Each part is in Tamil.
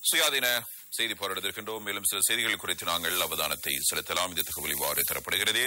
சுயாதீன செய்தி போராடுகின்றோம். மேலும் சில செய்திகள் குறித்து நாங்கள் அவதானத்தை செலுத்தலாம். இந்த தகவல் இவ்வாறு தரப்படுகிறது.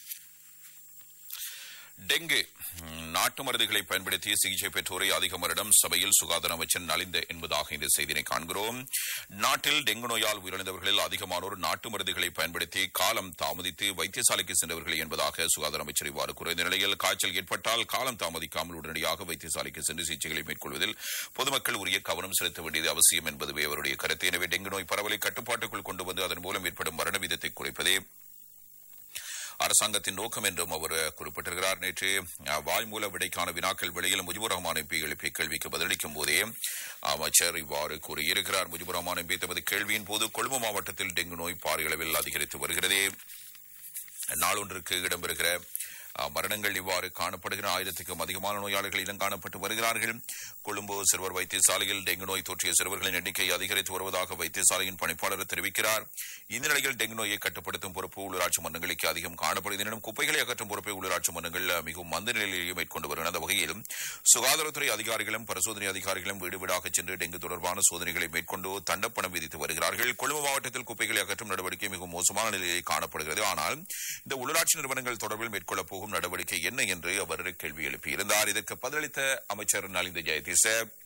டெங்கு நாட்டு மருந்துகளை பயன்படுத்தி சிகிச்சை பெற்றோரை அதிக வருடம் சபையில் சுகாதார அமைச்சர் நலிந்த என்பதாக இந்த செய்தியை காண்கிறோம். நாட்டில் டெங்கு நோயால் உயிரிழந்தவர்களில் அதிகமானோர் நாட்டு மருந்துகளை பயன்படுத்தி காலம் தாமதித்து வைத்தியசாலைக்கு சென்றவர்கள் என்பதாக சுகாதார அமைச்சர் இவ்வாறு கூறிய நிலையில் காய்ச்சல் ஏற்பட்டால் காலம் தாமதிக்காமல் உடனடியாக வைத்தியசாலைக்கு சென்று சிகிச்சைகளை மேற்கொள்வதில் பொதுமக்கள் உரிய கவனம் செலுத்த வேண்டியது அவசியம் என்பதுவே அவருடைய கருத்து. எனவே டெங்கு நோய் பரவலை கட்டுப்பாட்டுக்குள் கொண்டு வந்து அதன் மூலம் ஏற்படும் மரண வீதத்தை குறைப்பதே அரசாங்கத்தின் நோக்கம் என்றும் அவர் குறிப்பிட்டிருக்கிறார். நேற்று வாய்மூல விடைக்கான வினாக்கள் வெளியில் முஜிபுர் ரஹ்மான் எம்பி எழுப்பிய கேள்விக்கு பதிலளிக்கும் போதே அமைச்சர் இவ்வாறு கூறியிருக்கிறார். முஜிபுர் ரஹ்மான் எம்பி தமது கேள்வியின் போது கொழும்பு மாவட்டத்தில் டெங்கு நோய் பாரிய அளவில் அதிகரித்து வருகிறது. நாளொன்றுக்கு இடம்பெறுகிற மரணங்கள் இவ்வாறு காணப்படுகிற 1000க்கும் அதிகமான நோயாளிகள் இனம் காணப்பட்டு வருகிறார்கள். கொழும்பு சிறுவர் வைத்தியசாலையில் டெங்கு நோய் தொற்றிய சிறுவர்களின் எண்ணிக்கை அதிகரித்து வருவதாக வைத்தியசாலையின் பணிப்பாளர் தெரிவிக்கிறார். இந்த நிலையில் டெங்கு நோயை கட்டுப்படுத்தும் பொறுப்பு உள்ளூராட்சி மன்றங்களுக்கு அதிகம் காணப்படுகிறது. குப்பைகளை அகற்றும் பொறுப்பை உள்ளூராட்சி மன்றங்கள் மிகவும் மந்த நிலையிலேயே மேற்கொண்டு வருகிற அந்த வகையில் சுகாதாரத்துறை அதிகாரிகளும் பரிசோதனை அதிகாரிகளும் வீடு வீடாக சென்று டெங்கு தொடர்பான சோதனைகளை மேற்கொண்டு தண்டப்பணம் விதித்து வருகிறார்கள். கொழும்பு மாவட்டத்தில் குப்பைகளை அகற்றும் நடவடிக்கை மிகவும் மோசமான நிலையில் காணப்படுகிறது. ஆனால் இந்த உள்ளூராட்சி நிறுவனங்கள் தொடர்பில் மேற்கொள்ளப் போகும் நடவடிக்கை என்ன என்று அவர் கேள்வி எழுப்பியிருந்தார். இதற்கு பதிலளித்த அமைச்சர் நலிந்த ஜெயதீச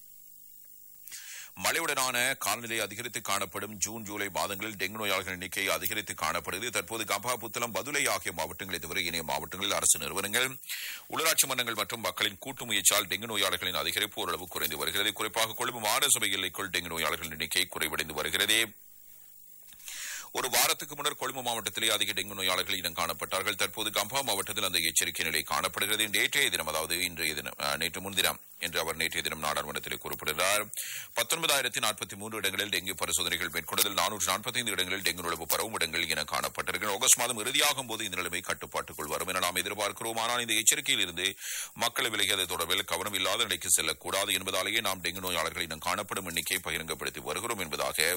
மழையுடனான காலநிலை அதிகரித்து காணப்படும் ஜூன் ஜூலை மாதங்களில் டெங்கு நோயாளர்கள் எண்ணிக்கை அதிகரித்து காணப்படுகிறது. தற்போது கம்பா புத்தளம் பதுளை ஆகிய மாவட்டங்களை தவிர இணைய மாவட்டங்களில் அரசு நிறுவனங்கள் உள்ளூராட்சி மன்றங்கள் மற்றும் மக்களின் கூட்டு முயற்சியால் டெங்கு நோயாளர்களின் அதிகரிப்பு ஓரளவு குறைந்து வருகிறது. குறிப்பாக கொழும்பு மாநகர சபை எல்லைக்குள் டெங்கு நோயாளர்களின் எண்ணிக்கை குறைவடைந்து வருகிறது. ஒரு வாரத்துக்கு முன்னர் கொழும்பு மாவட்டத்திலே அதிக டெங்கு நோயாளர்கள் இனம் காணப்பட்டார்கள். தற்போது கம்பா மாவட்டத்தில் அந்த எச்சரிக்கை நிலை காணப்படுகிறது. நேற்றைய தினம், அதாவது இன்றைய தினம், நேற்று முன்தினம் என்று அவர் நேற்றைய தினம் நாடாளுமன்றத்தில் குறிப்பிடுகிறார். 19,043 இடங்களில் டெங்கு பரிசோதனைகள் மேற்கொண்டதில் 445 இடங்களில் டெங்கு நுழைவு பரவும் இடங்கள் என காணப்பட்டிருக்கிறது. ஆகஸ்ட் மாதம் இறுதியாகும் போது இந்த நிலைமை கட்டுப்பாட்டுக்குள் வரும் என நாம் எதிர்பார்க்கிறோம். ஆனால் இந்த எச்சரிக்கையில் இருந்து மக்களை விலகியது தொடர்பில் கவனம் இல்லாத நிலைக்கு செல்லக்கூடாது என்பதாலேயே நாம் டெங்கு நோயாளர்கள் இனம் காணப்படும் எண்ணிக்கையை பகிரங்கப்படுத்தி வருகிறோம் என்பதாக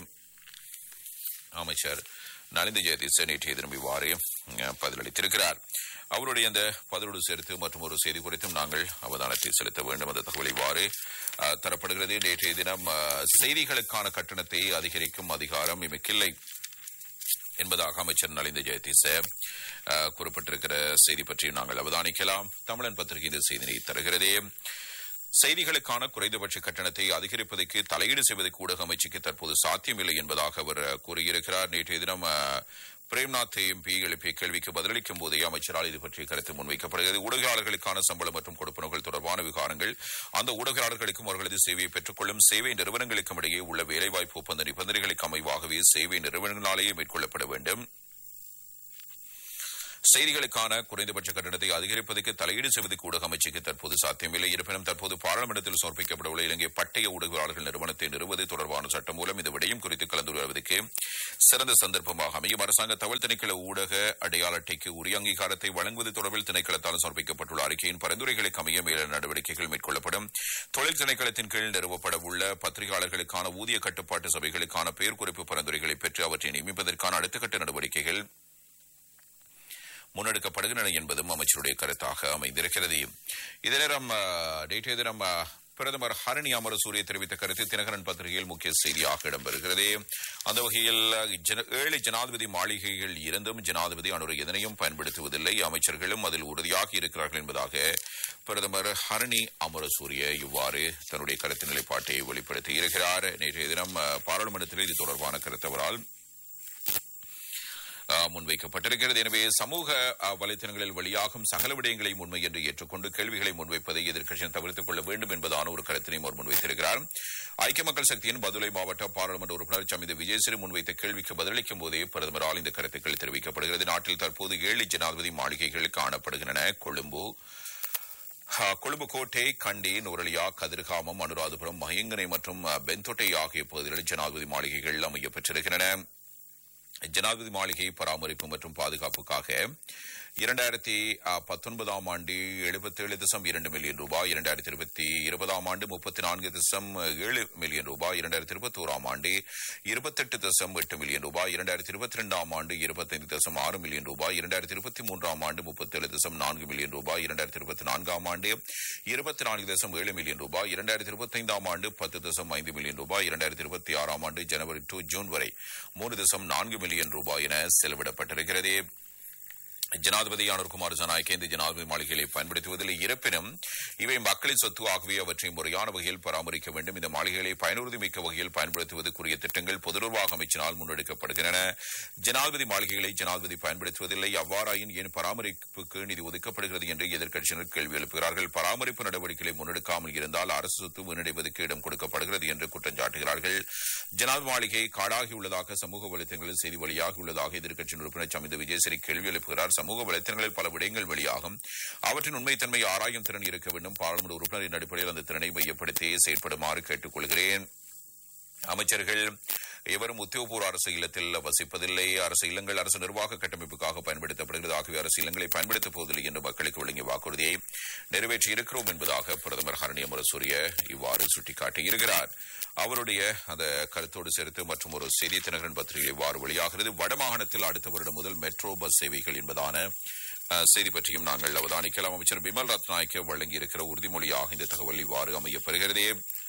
அமைச்சர் நலிந்த ஜெயதீச நேற்றைய தினம் இவ்வாறு பதிலளித்திருக்கிறார். அவருடைய அந்த பதிலோடு சேர்த்து மற்றும் ஒரு செய்தி குறித்தும் நாங்கள் அவதானத்தை செலுத்த வேண்டும். அந்த தகவல் இவ்வாறு தரப்படுகிறது. நேற்றைய தினம் செய்திகளுக்கான கட்டணத்தை அதிகரிக்கும் அதிகாரம் எமக்கில்லை என்பதாக அமைச்சர் நலிந்த ஜெயதீச குறிப்பிட்டிருக்கிற செய்தி பற்றி நாங்கள் அவதானிக்கலாம். தமிழன் பத்திரிகை இந்த செய்தியை தருகிறது. செய்திகளுக்கான குறைந்தபட்ச கட்டணத்தை அதிகரிப்பதற்கு தலையீடு செய்வதற்கு ஊடக அமைச்சுக்கு தற்போது சாத்தியமில்லை என்பதாக அவர் கூறியிருக்கிறார். நேற்றைய தினம் பிரேம்நாத் எம்பி எழுப்பிய கேள்விக்கு பதிலளிக்கும் போதே அமைச்சரால் இது பற்றிய கருத்து முன்வைக்கப்படுகிறது. ஊடகயாளர்களுக்கான சம்பளம் மற்றும் கொடுப்பனவுகள் தொடர்பான விவகாரங்கள் அந்த ஊடகயாளர்களுக்கும் அவர்களது சேவையை பெற்றுக்கொள்ளும் சேவை நிறுவனங்களுக்கும் இடையே உள்ள வேலைவாய்ப்பு ஒப்பந்த நிபந்தனைகளுக்கு அமைவாகவே சேவை நிறுவனங்களாலேயே மேற்கொள்ளப்பட வேண்டும். செய்திகளுக்கான குறைந்தபட்ச கட்டணத்தை அதிகரிப்பதற்கு தலையீடு செய்வதற்கு ஊடக அமைச்சுக்கு தற்போது சாத்தியமில்லை. இருப்பினும் தற்போது பாராளுமன்றத்தில் சமர்ப்பிக்கப்படவுள்ள இலங்கை பட்டய ஊடகவியலாளர்கள் நிறுவனத்தை நிறுவது தொடர்பான சட்டம் மூலம் இந்த விடயம் குறித்து கலந்துரையாடுவதற்கு சிறந்த சந்தர்ப்பமாக அமையும். அரசாங்க தகவல் திணைக்கள ஊடக அடையாள அட்டைக்கு உரிய அங்கீகாரத்தை வழங்குவது தொடர்பில் திணைக்களத்தால் சமர்ப்பிக்கப்பட்டுள்ள அறிக்கையின் பரிந்துரைகளுக்கு அமைய மேல நடவடிக்கைகள் மேற்கொள்ளப்படும். தொழில் திணைக்களத்தின் கீழ் நிறுவப்பட உள்ள பத்திரிகையாளர்களுக்கான ஊதிய கட்டுப்பாட்டு சபைகளுக்கான பெயர் குறிப்பு பரிந்துரைகளை பெற்று அவற்றை நியமிப்பதற்கான அடுத்த கட்ட நடவடிக்கைகள் முன்னெடுக்கப்படுகின்றன என்பதும் அமைச்சருடைய கருத்தாக அமைந்திருக்கிறது. இதே நேரம் நேற்றைய தினம் பிரதமர் ஹரணி அமரசூரிய தெரிவித்த கருத்து தினகரன் பத்திரிகையில் முக்கிய செய்தியாக இடம்பெறுகிறது. அந்த வகையில் 7 ஜனாதிபதி மாளிகைகள் இருந்தும் ஜனாதிபதி அனுரை எதனையும் பயன்படுத்துவதில்லை, அமைச்சர்களும் அதில் உறுதியாக இருக்கிறார்கள் என்பதாக பிரதமர் ஹரணி அமரசூரிய இவ்வாறு தன்னுடைய கருத்து நிலைப்பாட்டை வெளிப்படுத்தி இருக்கிறார். நேற்றைய தினம் பாராளுமன்றத்தில் இது தொடர்பான கருத்து அவரால் முன்வைக்கப்பட்டிருக்கிறது. எனவே சமூக வலைத்தளங்களில் வெளியாகும் சகல விடயங்களையும் உண்மை என்று ஏற்றுக்கொண்டு கேள்விகளை முன்வைப்பதை எதிர்க்கட்சியை தவிர்த்துக் கொள்ள வேண்டும் என்பதான ஒரு கருத்தினையும் அவர் முன்வைத்திருக்கிறார். ஐக்கிய மக்கள் சக்தியின் பதுளை மாவட்ட பாராளுமன்ற உறுப்பினர் சமித விஜயசிறி முன்வைத்த கேள்விக்கு பதிலளிக்கும் போதே பிரதமரால் இந்த கருத்துக்கள் தெரிவிக்கப்படுகிறது. நாட்டில் தற்போது 7 ஜனாதிபதி மாளிகைகள் காணப்படுகின்றன. கொழும்பு கோட்டை, கண்டி, நுரலியா, கதிர்காமம், அனுராதபுரம், மஹிங்கனை மற்றும் பென்தொட்டை ஆகிய பகுதிகளில் ஜனாதிபதி மாளிகைகள் அமையப்பெற்றிருக்கின்றன. ஜனாதிபதி மாளிகை பராமரிப்பு மற்றும் பாதுகாப்புக்காக 2019 ஆண்டு 77.2 மில்லியன் ரூபாய், 2020 ஆண்டு 34.7 மில்லியன் ரூபாய், 2021 ஆண்டு 28.8 மில்லியன் ரூபாய், 2022 ஆண்டு 25.6 மில்லியன் ரூபாய், 2023 ஆண்டு 37.4 மில்லியன் ரூபாய், 2024 ஆண்டு 24.7 மில்லியன் ரூபாய், 2025 ஆண்டு 10.5 மில்லியன் ரூபாய், 2026 ஆண்டு ஜனவரி டு ஜூன் வரை 3.4 மில்லியன் ரூபாய் என செலவிடப்பட்டிருக்கிறது. ஜனாதிபதி அனுர்குமார் ஜனநாயக இந்த ஜனாதிபதி மாளிகைகளை பயன்படுத்துவதில்லை. இருப்பினும் இவை மக்களின் சொத்து ஆகவே அவற்றை முறையான வகையில் பராமரிக்க வேண்டும். இந்த மாளிகைகளை பயனுறுதி மிக்க வகையில் பயன்படுத்துவதற்குரிய திட்டங்கள் பொது நிர்வாக அமைச்சினால் முன்னெடுக்கப்படுகின்றன. ஜனாதிபதி மாளிகைகளை ஜனாதிபதி பயன்படுத்துவதில்லை, அவ்வாறாயின் ஏன் பராமரிப்புக்கு நிதி ஒதுக்கப்படுகிறது என்று எதிர்க்கட்சியினர் கேள்வி எழுப்புகிறார்கள். பராமரிப்பு நடவடிக்கைகளை முன்னெடுக்காமல் இருந்தால் அரசு சொத்து வீணடைவதற்கு இடம் கொடுக்கப்படுகிறது என்று குற்றம் சாட்டுகிறார்கள். ஜனாதிபதி மாளிகை காடாகியுள்ளதாக சமூக வலைத்தளங்களில் செய்தி வெளியாகியுள்ளதாக எதிர்க்கட்சியின் உறுப்பினர் சமித விஜயசிறி கேள்வி எழுப்புகிறார். சமூக வலைத்தளங்களில் பல விடயங்கள் வெளியாகும், அவற்றின் உண்மைத்தன்மை ஆராயும் திறன் இருக்க வேண்டும். பாராளுமன்ற உறுப்பினரின் அடிப்படையில் அந்த திறனை மையப்படுத்தி செயற்படுமாறு கேட்டுக் கொள்கிறேன். அமைச்சர்கள் எவரும் உத்தியோகபூர்வ அரசு இல்லத்தில் வசிப்பதில்லை. அரசு இல்லங்கள் அரசு நிர்வாக கட்டமைப்புக்காக பயன்படுத்தப்படுகிறது. ஆகவே அரசு இல்லங்களை பயன்படுத்தப் போவதில்லை என்று மக்களுக்கு வழங்கிய வாக்குறுதியை நிறைவேற்றி இருக்கிறோம் என்பதாக பிரதமர் ஹரணி அமரசூரிய இவ்வாறு சுட்டிக்காட்டியிருக்கிறார். அவருடைய அந்த கருத்தோடு சேர்த்து மற்றும் ஒரு செய்தி தினகரன் பத்திரிகை இவ்வாறு வெளியாகிறது. வடமாகாணத்தில் அடுத்த வருடம் முதல் மெட்ரோ பஸ் சேவைகள் என்பதான செய்தி பற்றியும் நாங்கள் அவதானிக்கலாம். அமைச்சர் பிமல் ரத்நாயக்க வழங்கியிருக்கிற உறுதிமொழியாக இந்த தகவல் இவ்வாறு அமையப்பெறுகிறது.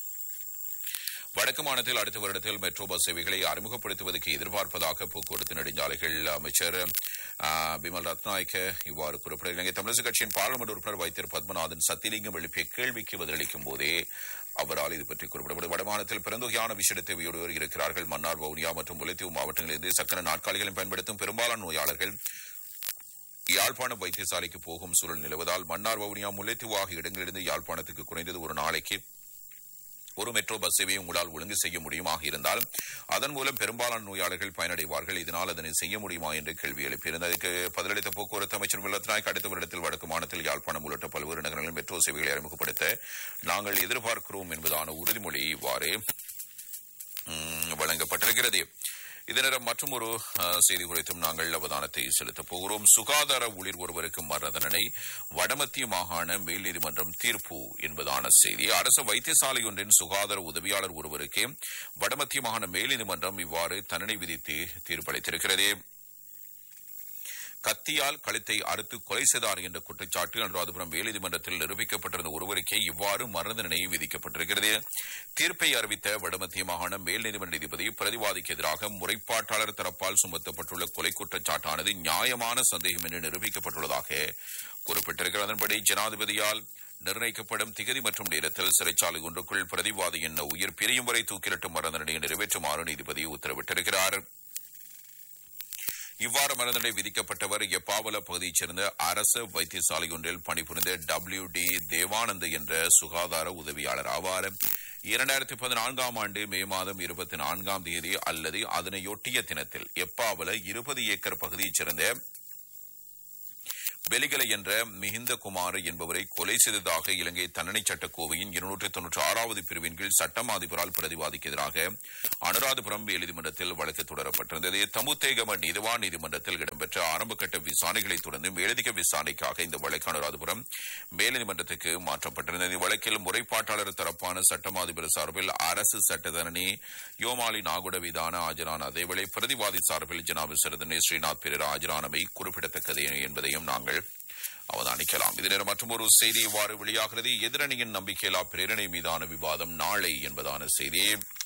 வடக்கு மாநிலத்தில் அடுத்த வருடத்தில் மெட்ரோ பஸ் சேவைகளை அறிமுகப்படுத்துவதற்கு எதிர்பார்ப்பதாக போக்குவரத்து நெடுஞ்சாலைகள் அமைச்சர் பிமல் ரத்நாயக்க இவ்வாறு குறிப்பிட்டார். இலங்கை தமிழரசு கட்சியின் பாராளுமன்ற உறுப்பினர் வைத்தியர் பத்மநாதன் சத்திலிங்கம் எழுப்பிய கேள்விக்கு பதிலளிக்கும் போதே அவரால் இது பற்றி குறிப்பிடப்படும். வடமாநிலத்தில் பெருந்தொகையான விசேட தேவையோடு இருக்கிறார்கள். மன்னார், வவுனியா மற்றும் முல்லைத்தீவு மாவட்டங்களிலிருந்து சக்கர நாற்காலிகளை பயன்படுத்தும் பெரும்பாலான நோயாளர்கள் யாழ்ப்பாணம் வைத்தியசாலைக்கு போகும் சூழல் நிலவுவதால் மன்னார், வவுனியா, முல்லைத்தீவு ஆகிய இடங்களிலிருந்து யாழ்ப்பாணத்துக்கு குறைந்தது ஒரு நாளைக்கு ஒரு மெட்ரோ பஸ் சேவையை உங்களால் ஒழுங்கு செய்ய முடியுமாக இருந்தால் அதன் மூலம் பெரும்பாலான நோயாளர்கள் பயனடைவார்கள். இதனால் அதனை செய்ய முடியுமா என்று கேள்வி எழுப்பியிருந்தது. அதற்கு பதிலளித்த போக்குவரத்து அமைச்சர் வில்லத்நாயக் அடுத்த வருடத்தில் வடக்கு மாநிலத்தில் யாழ்ப்பாணம் உள்ளிட்ட பல்வேறு நகரங்களில் மெட்ரோ சேவைகளை அறிமுகப்படுத்த நாங்கள் எதிர்பார்க்கிறோம் என்பதான உறுதிமொழி இவ்வாறு வழங்கப்பட்டிருக்கிறது. இதனிடம் மற்றும் ஒரு செய்தி குறித்தும் நாங்கள் அவதானத்தை செலுத்தப் போகிறோம். சுகாதார ஊழியர் ஒருவருக்கு மரண தண்டனை, வடமத்திய மாகாண மேல் நீதிமன்றம் தீர்ப்பு என்பதான செய்தி. அரசு வைத்தியசாலை ஒன்றின் சுகாதார உதவியாளர் ஒருவருக்கு வடமத்திய மாகாண மேல் நீதிமன்றம் இவ்வாறு தண்டனை விதித்து தீர்ப்பளித்திருக்கிறது. கத்தியால் கழுத்தை அறுத்து கொலை செய்தார் என்ற குற்றச்சாட்டு அனுராதபுரம் மேல் நீதிமன்றத்தில் நிரூபிக்கப்பட்டிருந்த ஒருவருக்கே இவ்வாறு மரண தண்டனை விதிக்கப்பட்டிருக்கிறது. தீர்ப்பை அறிவித்த வடமத்திய மாகாண மேல் நீதிமன்ற நீதிபதி பிரதிவாதிக்கு எதிராக முறைப்பாட்டாளர் தரப்பால் சுமத்தப்பட்டுள்ள கொலை குற்றச்சாட்டானது நியாயமான சந்தேகம் என்று நிரூபிக்கப்பட்டுள்ளதாக குறிப்பிட்டிருக்கிறது. அதன்படி ஜனாதிபதியால் நிர்ணயிக்கப்படும் திகதி மற்றும் நேரத்தில் சிறைச்சாலை ஒன்றுக்குள் பிரதிவாதியின் உயிர் பிரியும் வரை தூக்கிலிட்டும் மரண தண்டனையை நிறைவேற்றுமாறு நீதிபதி உத்தரவிட்டிருக்கிறார். இவ்வாறு மரண தண்டனை விதிக்கப்பட்டவர் எப்பாவல பகுதியைச் சேர்ந்த அரசு வைத்தியசாலை ஒன்றில் பணிபுரிந்த WD தேவானந்த் என்ற சுகாதார உதவியாளர் ஆவார். 2014 ஆண்டு மே மாதம் 24 அல்லது அதனையொட்டிய தினத்தில் எப்பாவல 20 ஏக்கர் பகுதியைச் சேர்ந்த வெலிகலை என்ற மிகிந்த குமார் என்பவரை கொலை செய்ததாக இலங்கை தண்டனை சட்டக்கோவையின் 296வது பிரிவின் கீழ் சட்டம் அதிபரால் பிரதிவாதிக்கு எதிராக அனுராதபுரம் நீதிமன்றத்தில் வழக்கு தொடரப்பட்டிருந்தது. தமுத்தேகம நீதிவான் நீதிமன்றத்தில் இடம்பெற்ற ஆரம்பகட்ட விசாரணைகளை தொடர்ந்து மேலதிக விசாரணைக்காக இந்த வழக்கு அனுராதபுரம் மேல்நீதிமன்றத்துக்கு மாற்றப்பட்டிருந்தது. இந்த வழக்கில் முறைப்பாட்டாளர் தரப்பான சட்டம் அதிபர் சார்பில் அரசு சட்டத்தரணி யோமாலி நாகுட விதான ஆஜரான அதேவேளை பிரதிவாதி சார்பில் ஜனாபிசரதனே ஸ்ரீநாத் பெரேரா ஆஜரானவை குறிப்பிடத்தக்கது என்பதையும் நாங்கள் அவதானிக்கலாம். இதனிடம் மற்றும் ஒரு செய்தி இவ்வாறு வெளியாகிறது. எதிரணியின் நம்பிக்கையில்லா பிரேரணை மீதான விவாதம் நாளை என்பதான செய்தி.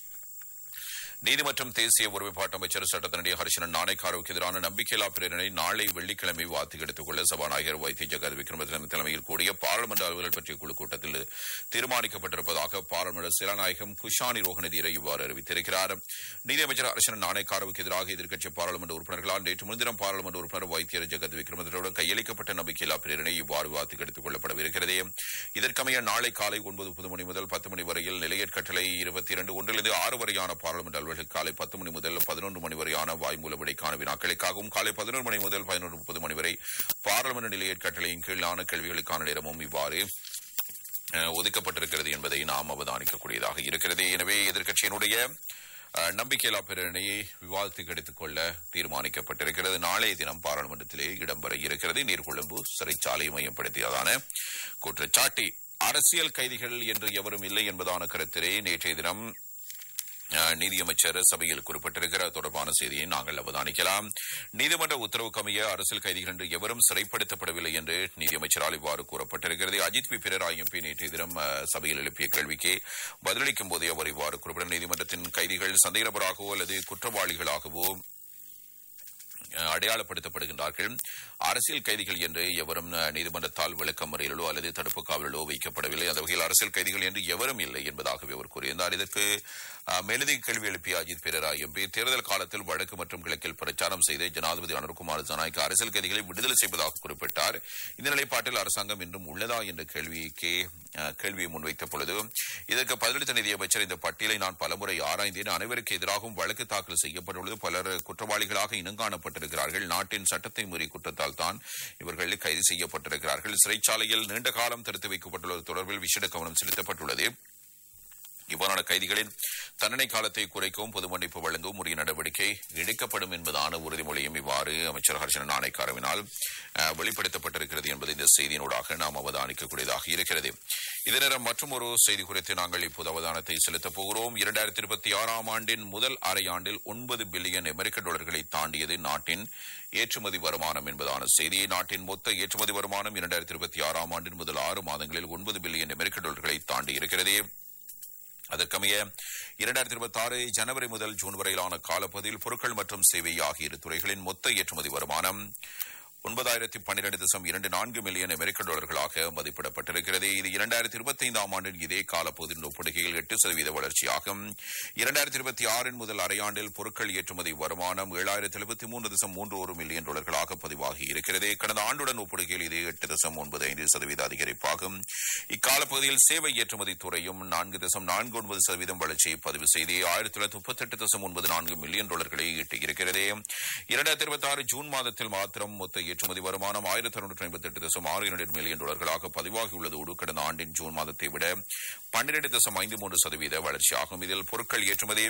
நீதி மற்றும் தேசிய ஒருமைப்பாட்டு அமைச்சர் சட்டத்தரணி ஹரிசனன் நாணயக்காரவுக்கு எதிரான நம்பிக்கையில்லா பிரேரணை நாளை வெள்ளிக்கிழமை வார்த்தைக்கு எடுத்துக் கொள்ள சபாநாயகர் வைத்திய ஜெகத் விக்ரமசிங்க தலைமையில் கூடிய பாராளுமன்ற அலுவலர்கள் பற்றிய குழு கூட்டத்தில் தீர்மானிக்கப்பட்டிருப்பதாக பாராளுமன்ற செயலாநாயகம் குஷானி ரோஹனதீரை இவ்வாறு அறிவித்திருக்கிறார். நீதியமைச்சர் ஹரிசனன் நாணயக்காரவுக்கு எதிராக எதிர்க்கட்சி பாராளுமன்ற உறுப்பினர்களால் நேற்று முன்தினம் பாராளுமன்ற உறுப்பினர் வைத்தியர் ஜெகத் விக்ரமசிங்கருடன் கையளிக்கப்பட்ட நம்பிக்கையில்லா பிரேரணை இவ்வாறு வார்த்தைக்கு எடுத்துக் கொள்ளப்படவிருக்கிறது. இதற்கமைய நாளை காலை 9:30 மணி முதல் 10 மணி வரையில் நிலையற் கட்டளை 22 6 வரையான பாராளுமன்ற காலை 10 மணி முதல் 11 மணி வரையான வாய்மூல விடைக்கான வினாக்களுக்காகவும் காலை 11 மணி முதல் 11:30 மணி வரை பாராளுமன்ற நிலையற் கட்டளையின் கீழான கேள்விகளுக்கான நேரமும் இவ்வாறு ஒதுக்கப்பட்டிருக்கிறது என்பதை நாம் அவதானிக்கக்கூடியதாக இருக்கிறது. எனவே எதிர்க்கட்சியினுடைய நம்பிக்கையில்லா பிரேரணையை விவாதத்துக்கு எடுத்துக் கொள்ள தீர்மானிக்கப்பட்டிருக்கிறது. நாளைய தினம் பாராளுமன்றத்திலே இடம்பெற இருக்கிறது. நீர்கொழும்பு சிறைச்சாலையை மையப்படுத்தியதான குற்றச்சாட்டு. அரசியல் கைதிகள் என்று எவரும் இல்லை என்பதான கருத்திலே நேற்றைய தினம் நீதியமைச்சர் சபையில் குறிப்பிட்டிருக்கிற தொடர்பான செய்தியை நாங்கள் அவதானிக்கலாம். நீதிமன்ற உத்தரவுக்கமைய அரசியல் கைதிகள் என்று எவரும் சிறைப்படுத்தப்படவில்லை என்று நீதியமைச்சரால் இவ்வாறு கூறப்பட்டிருக்கிறது. அஜித் பி பிரேரா எம்பி நேற்றைய தினம் சபையில் எழுப்பிய கேள்விக்கு பதிலளிக்கும் போதே அவர் இவ்வாறு குறிப்பிட்ட நீதிமன்றத்தின் கைதிகள் சந்தேகநபராகவோ அல்லது குற்றவாளிகளாகவோ அடையாளப்படுத்தப்படுகின்றார்கள். அரசியல் கைதிகள் என்று எவரும் நீதிமன்றத்தால் விளக்கமறியலோ அல்லது தடுப்பு காவலிலோ வைக்கப்படவில்லை. அந்த வகையில் அரசியல் கைதிகள் என்று எவரும் இல்லை என்பதாகவே அவர் கூறியிருந்தார். இதற்கு மேலதிக கேள்வி எழுப்பிய அஜித் பிரேரா எம்பி தேர்தல் காலத்தில் வடக்கு மற்றும் கிழக்கில் பிரச்சாரம் செய்த ஜனாதிபதி அனுர்குமார் ஜனநாயக அரசியல் கைதிகளை விடுதலை செய்வதாக குறிப்பிட்டார். இந்த நிலைப்பாட்டில் அரசாங்கம் இன்றும் உள்ளதா என்ற கேள்வியை முன்வைத்த பொழுது இதற்கு பதிலளித்த நிதியமைச்சர், இந்த பட்டியலை நான் பலமுறை ஆராய்ந்தேன். அனைவருக்கு எதிராகவும் வழக்கு தாக்கல் செய்யப்பட்டுள்ளது. பலர் குற்றவாளிகளாக இனங்காணப்பட்டிருக்கிறார்கள். நாட்டின் சட்டத்தை மீறி குற்றத்தால் தான் இவர்கள் கைது செய்யப்பட்டிருக்கிறார்கள். சிறைச்சாலையில் நீண்ட காலம் தடுத்து வைக்கப்பட்டுள்ளது தொடர்பில் விசேட கவனம் செலுத்தப்பட்டுள்ளது. இவ்வாறான கைதிகளின் தண்டனை காலத்தை குறைக்கவும் பொது மன்னிப்பு வழங்கவும் உரிய நடவடிக்கை எடுக்கப்படும் என்பதான உறுதிமொழியும் இவ்வாறு அமைச்சர் ஹர்ஷன நாணயக்காரவினால் வெளிப்படுத்தப்பட்டிருக்கிறது என்பது இந்த செய்தியினூடாக நாம் அவதானிக்கக்கூடியதாக இருக்கிறது. இதே நேரம் மற்றும் ஒரு செய்தி குறித்து நாங்கள் இப்போது அவதானத்தை செலுத்தப் போகிறோம். 2026 ஆண்டின் முதல் அரையாண்டில் 9 பில்லியன் அமெரிக்க டாலர்களை தாண்டியது நாட்டின் ஏற்றுமதி வருமானம் என்பதான செய்தி. நாட்டின் மொத்த ஏற்றுமதி வருமானம் 2026 ஆண்டின் முதல் 6 மாதங்களில் 9 பில்லியன் அமெரிக்க டாலர்களை தாண்டி இருக்கிறது. அதற்கமைய 2026 ஜனவரி முதல் ஜூன் வரையிலான காலப்பகுதியில் பொருட்கள் மற்றும் சேவை ஆகிய இரு துறைகளின் மொத்த ஏற்றுமதி வருமானம் 9,012.24 மில்லியன் அமெரிக்க டாலர்களாக மதிப்பிடப்பட்டிருக்கிறது. இது 2025 ஆண்டின் இதே காலப்பகுதியின் ஒப்பிடுகையில் 8% வளர்ச்சியாகும். 2026 முதல் அரையாண்டில் பொருட்கள் ஏற்றுமதி வருமானம் 7,073.31 மில்லியன் டாலர்களாக பதிவாகி இருக்கிறது. கடந்த ஆண்டுடன் ஒப்பிடுகையில் இது 8.95% அதிகரிப்பாகும். இக்காலப்பகுதியில் சேவை ஏற்றுமதி துறையும் 4.49% வளர்ச்சியை பதிவு செய்து 1,938.94 மில்லியன் டாலர்களை ஈட்டியிருக்கிறது. 2026 ஜூன் மாதத்தில் மாத்திரம் மொத்த ஏற்றுமதி வருமானம் 1,658.62 மில்லியன் டாலர்களாக பதிவாகியுள்ளதோடு கடந்த ஆண்டின் ஜூன் மாதத்தை விட 12.53% வளர்ச்சியாகும். இதில் பொருட்கள் ஏற்றுமதி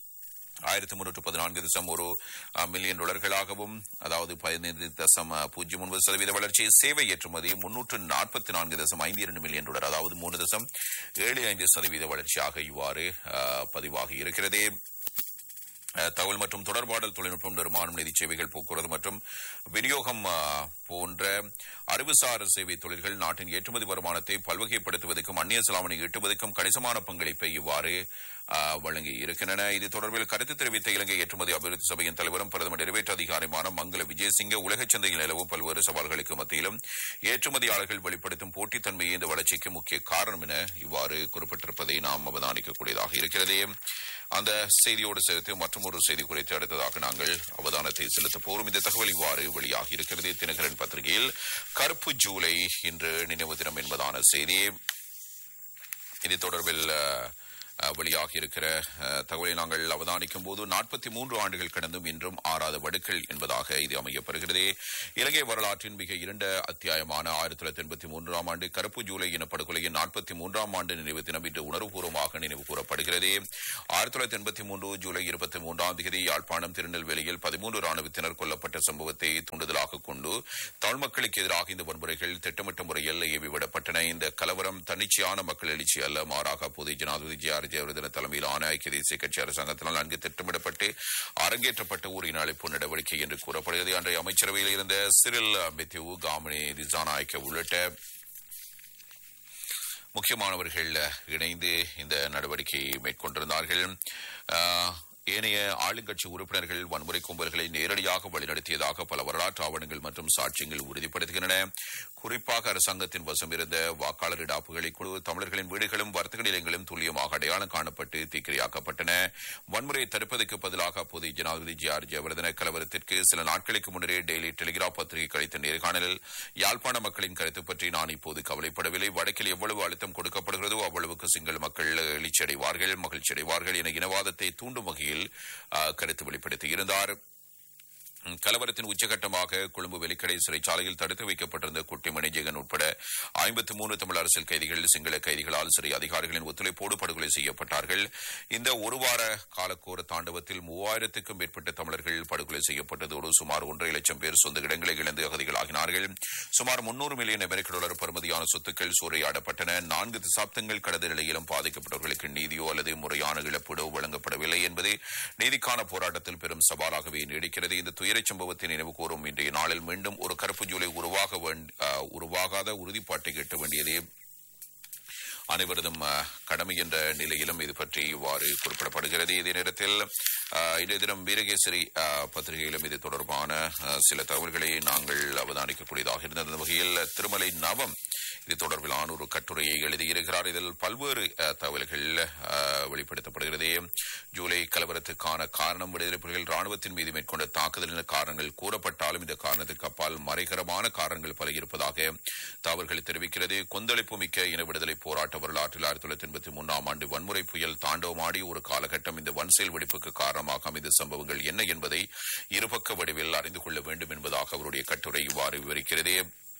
1,314.1 மில்லியன் டாலர்களாகவும், அதாவது 15.09% வளர்ச்சி. சேவை ஏற்றுமதி 344.52 மில்லியன் டாலர், அதாவது 3.75% வளர்ச்சியாக இவ்வாறு பதிவாகி இருக்கிறது. தகவல் மற்றும் தொடர்பாடல் தொழில்நுட்பம், நிர்மாணம், நிதி சேவைகள், போக்குவரத்து மற்றும் விநியோகம் போன்ற அறிவுசார் சேவை தொழில்கள் நாட்டின் ஏற்றுமதி வருமானத்தை பல்வகைப்படுத்துவதற்கும் அந்நிய செலாவணி ஈட்டுவதற்கும் கணிசமான பங்களிப்பை இவ்வாறு வழங்கி இருக்கின்றன. இது தொடர்பில் கருத்து தெரிவித்த இலங்கை ஏற்றுமதி அபிவிருத்தி சபையின் தலைவரும் பிரதமர் நிறைவேற்று அதிகாரியுமான மங்கள விஜயசிங்க, உலக சந்தையில் நிலவும் பல்வேறு சவால்களுக்கு மத்தியிலும் ஏற்றுமதியாளர்கள் வெளிப்படுத்தும் போட்டித்தன்மையை இந்த வளர்ச்சிக்கு முக்கிய காரணம் என இவ்வாறு குறிப்பிட்டிருப்பதை நாம் அவதானிக்கக்கூடியதாக இருக்கிறது. அந்த செய்தியோடு சேர்த்து மற்றும் ஒரு செய்தி குறித்து அடுத்ததாக நாங்கள் அவதானத்தை செலுத்த போகிறோம். இந்த தகவல் இவ்வாறு வெளியாகி இருக்கிறது. தினகரன் பத்திரிகையில் கருப்பு ஜூலை இன்று நினைவு தினம் என்பதான செய்தி. இது தொடர்பில் வெளியாகி இருக்கிற தகவலை நாங்கள் அவதானிக்கும் போது 43 ஆண்டுகள் கடந்தும் இன்றும் ஆறாத வடுக்கள் என்பதாக இது அமையப்படுகிறது. இலங்கை வரலாற்றின் மிக இருண்ட அத்தியாயமான 1983 ஆண்டு கருப்பு ஜூலை இனப்படுகொலையின் 43ஆம் ஆண்டு நினைவு தினம் இன்று உணர்வுபூர்வமாக நினைவு கூறப்படுகிறது. 1983 ஜூலை 23ஆம் தேதி யாழ்ப்பாணம் திருநெல்வேலியில் 13 ராணுவத்தினர் கொல்லப்பட்ட சம்பவத்தை தூண்டுதலாக கொண்டு தமிழ் மக்களுக்கு எதிராக இந்த வன்முறைகள் திட்டமிட்ட முறையில் ஏவிவிடப்பட்டன. இந்த கலவரம் தன்னிச்சையான மக்கள் எழுச்சி அல்ல, மாறாக அப்போதைய ஜனாதிபதி ஜெயவர்தன தலைமையிலான ஐக்கிய தேசிய கட்சி அரசாங்கத்தினால் நன்கு திட்டமிடப்பட்டு அரங்கேற்றப்பட்ட ஒரு இன அழிப்பு நடவடிக்கை என்று கூறப்படுகிறது. அன்றைய அமைச்சரவையில் இருந்த சிறில் மெத்யூ, காமினி திசாநாயக்க உள்ளிட்ட முக்கியமானவர்கள் இணைந்து இந்த நடவடிக்கையை மேற்கொண்டிருந்தார்கள். ஏனைய ஆளுங்கட்சி உறுப்பினர்கள் வன்முறை கும்பல்களை நேரடியாக வழிநடத்தியதாக பல வரலாற்று ஆவணங்கள் மற்றும் சாட்சியங்கள் உறுதிப்படுத்துகின்றன. குறிப்பாக அரசாங்கத்தின் வசம் இருந்த வாக்காளர் இடாப்புகளை குழு தமிழர்களின் வீடுகளும் வர்த்தக நிலையங்களும் துல்லியமாக அடையாளம் காணப்பட்டு தீக்கிரையாக்கப்பட்டன. வன்முறையை தடுப்பதற்கு பதிலாக அப்போதைய ஜனாதிபதி ஜெயவர்தன கலவரத்திற்கு சில நாட்களுக்கு முன்னரே டெய்லி டெலிகிராப் பத்திரிகை அளித்த நேர்காணலில் யாழ்ப்பாண மக்களின் கருத்து பற்றி நான் இப்போது கவலைப்படவில்லை. வடக்கில் எவ்வளவு அழுத்தம் கொடுக்கப்படுகிறதோ அவ்வளவுக்கு சிங்கள மக்கள் எழுச்சியடைவார்கள், மகிழ்ச்சியடைவார்கள் என இனவாதத்தை தூண்டும் வகையில் கருத்து வெளிப்படுத்தியிருந்தார். கலவரத்தின் உச்சகட்டமாக கொழும்பு வெலிக்கடை சிறைச்சாலையில் தடுத்து வைக்கப்பட்டிருந்த குட்டிமணி ஜெகன் உட்பட 53 தமிழ் அரசியல் கைதிகள் சிங்கள கைதிகளால் சிறை அதிகாரிகளின் ஒத்துழைப்போடு படுகொலை செய்யப்பட்டார்கள். இந்த ஒரு வார காலக்கோர தாண்டவத்தில் 3000க்கும் மேற்பட்ட தமிழர்கள் படுகொலை செய்யப்பட்டதோடு சுமார் 1.5 லட்சம் பேர் சொந்த இடங்களை இழந்து அகதிகளாகினார்கள். சுமார் 300 மில்லியன் அமெரிக்க டாலர் பெறுமதியான சொத்துக்கள் சூறையாடப்பட்டன. 4 தசாப்தங்கள் கடந்த நிலையிலும் பாதிக்கப்பட்டவர்களுக்கு நீதியோ அல்லது முறையான இழப்பீடோ வழங்கப்படவில்லை என்பது நீதிக்கான போராட்டத்தில் பெரும் சவாலாகவே நீடிக்கிறது. இந்த துயர சம்பவத்தை நினைவு கூறும் இன்றைய நாளில் மீண்டும் ஒரு கருப்பு ஜூலை உருவாகாத உறுதிப்பாட்டை எட்ட வேண்டியதே அனைவரதும் கடமை என்ற நிலையிலும் இது பற்றி இவ்வாறு குறிப்பிடப்படுகிறது. இதே நேரத்தில் இன்றைய தினம் வீரகேசரி பத்திரிகையிலும் இது தொடர்பான சில தகவல்களை நாங்கள் அவதானிக்கக்கூடியதாக இருந்தது. அந்த வகையில் திருமலை நவம் இது தொடர்பிலான ஒரு கட்டுரையை எழுதியிருக்கிறார். இதில் பல்வேறு தகவல்கள் வெளிப்படுத்தப்படுகிறது. ஜூலை கலவரத்துக்கான காரணம் விடுதலை புலிகள் ராணுவத்தின் மீது மேற்கொண்ட தாக்குதலின் காரணங்கள் கூறப்பட்டாலும் இந்த காரணத்துக்கு அப்பால் மறைகரமான காரணங்கள் பல இருப்பதாக தகவல்கள் தெரிவிக்கிறது. கொந்தளிப்பு மிக்க இன விடுதலை போராட்ட வரலாற்றில் 1983 ஆண்டு வன்முறை புயல் தாண்டவமாடி ஒரு காலகட்டம் இந்த வன்செயல் வெடிப்புக்கு காரணமாக அமைந்த சம்பவங்கள் என்ன என்பதை இருபக்க வடிவில் அறிந்து கொள்ள வேண்டும் என்பதாக அவருடைய கட்டுரை இவ்வாறு விவரிக்கிறது.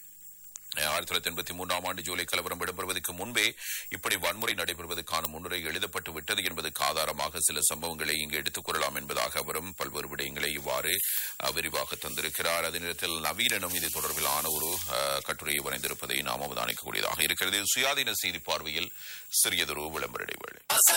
1983 ஆண்டு ஜூலை கலவரம் இடம்பெறுவதற்கு முன்பே இப்படி வன்முறை நடைபெறுவதற்கான முன்னுரை எழுதப்பட்டு விட்டது என்பதற்கு ஆதாரமாக சில சம்பவங்களை இங்கு எடுத்துக் கூறலாம் என்பதாக அவரும் பல்வேறு விடயங்களை இவ்வாறு விரிவாக தந்திருக்கிறார். அதே நேரத்தில் நவீனனும் இது தொடர்பிலான ஒரு கட்டுரையை வரைந்திருப்பதை நாம் அவதானிக்கக்கூடியதாக இருக்கிறது. சுயாதீன செய்தி பார்வையில் சிறியதொரு விளம்பர இடைவேளை.